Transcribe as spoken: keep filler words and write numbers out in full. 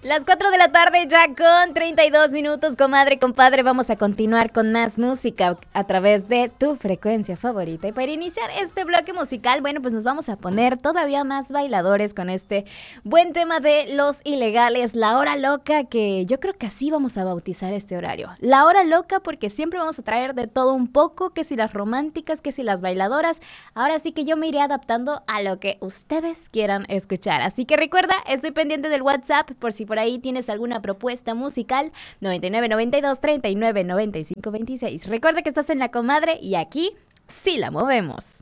Las cuatro de la tarde ya con treinta y dos minutos, comadre, compadre, vamos a continuar con más música a través de tu frecuencia favorita. Y para iniciar este bloque musical, bueno, pues nos vamos a poner todavía más bailadores con este buen tema de Los Ilegales, la hora loca, que yo creo que así vamos a bautizar este horario. La hora loca porque siempre vamos a traer de todo un poco, que si las románticas, que si las bailadoras. Ahora sí que yo me iré adaptando a lo que ustedes quieran escuchar. Así que recuerda, estoy pendiente del WhatsApp por si por ahí tienes alguna propuesta musical. noventa y nueve, noventa y dos, treinta y nueve, noventa y cinco, veintiséis. Recuerda que estás en La Comadre y aquí sí la movemos.